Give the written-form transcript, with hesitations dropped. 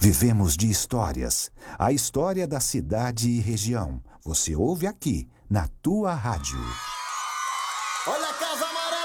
Vivemos de histórias. A história da cidade e região. Você ouve aqui, na tua rádio. Olha a casa